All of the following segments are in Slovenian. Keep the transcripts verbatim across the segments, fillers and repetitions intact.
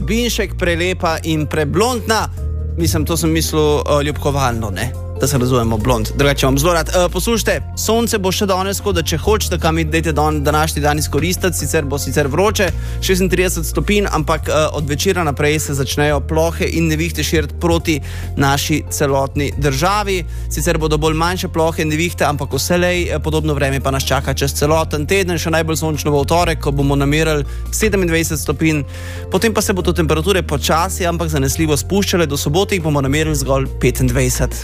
Binšek, prelepa in preblondna. Mislim, to sem mislil uh, ljubkovalno, ne? Da se razumemo, blond. Drugače vam zelo rad. Uh, poslušajte, sonce bo še danes, da če hočete, kam idete dan, današnji dan izkoristiti, sicer bo sicer vroče, šestintrideset stopinj, ampak uh, od večera naprej se začnejo plohe in nevihte širiti proti naši celotni državi. Sicer bodo bolj manjše plohe in nevihte, ampak vselej podobno vreme pa nas čaka čez celoten teden, še najbolj sončno v torek, ko bomo namerili sedemindvajset stopinj. Potem pa se bodo temperature počasi, ampak zanesljivo spuščale, do sobote jih bomo namerili zgolj petindvajset.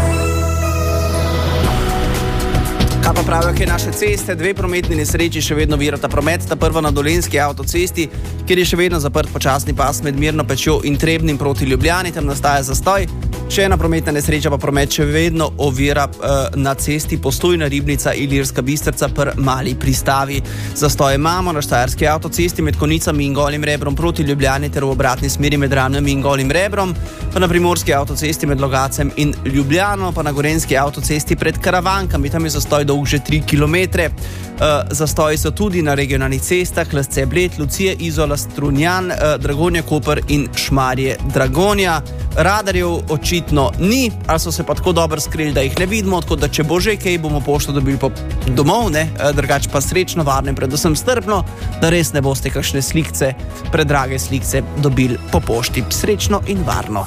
Kaj pa pravijo, kaj naše ceste? Dve prometni nesreči še vedno virata promet. Ta prva na Dolenjski avtocesti, kjer je še vedno zaprt počasni pas med Mirno Pečjo in Trebnjem proti Ljubljani, tam nastaja zastoj. Še ena prometna nesreča pa promet še vedno ovira uh, na cesti Postojna Ribnica Ilirska Bistrica pri Mali pristavi. Zastoj imamo na Štajerski avtocesti med Konicami in Golim Rebrom proti Ljubljani ter v obratni smeri med Ravnami in Golim Rebrom, pa na Primorski avtocesti med Logacem in Ljubljano, pa na Gorenjski avtocesti pred Karavankami, tam je zastoj dolg že tri kilometre. Uh, zastoji so tudi na regionalnih cestah Lasce Bled, Lucije, Izola, Strunjan, uh, Dragonja, Koper in Šmarje Dragonja. Radarjev očitno ni, ali so se pa tako dobro skrili, da jih ne vidimo, tako da če bo že kaj, bomo pošto dobili po domov, ne? Drugače pa srečno, varno in predvsem strpno, da res ne boste kakšne slikce, predrage slikce dobili po pošti. Srečno in varno.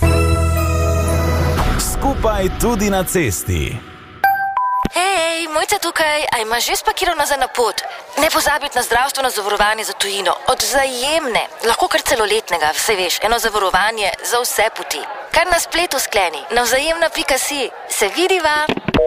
Skupaj tudi na cesti. Hej, Mojca tukaj, a imaš že spakiral nazaj na pot? Ne pozabiti na zdravstveno zavarovanje za tujino. Od Vzajemne, lahko kar celoletnega, vse veš, eno zavarovanje za vse poti. Kar na spletu skleni, na vzajemna pika si. Se vidiva?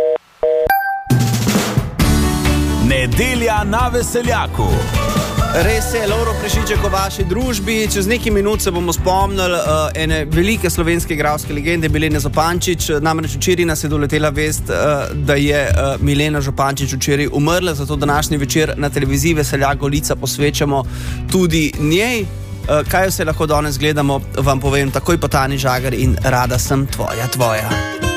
Nedelja na Veseljaku. Res je, Lovro Prešiček v vaši družbi. Čez nekaj minut se bomo spomnili uh, ene velike slovenske igralske legende Milene Zupančič. Namreč včeraj nas je doletela vest, uh, da je uh, Milena Zupančič včeraj umrla, zato današnji večer na televiziji Veseljak Golica posvečamo tudi njej. Uh, kaj vse lahko danes gledamo, vam povem takoj po Tani Žagar in Rada sem tvoja, tvoja.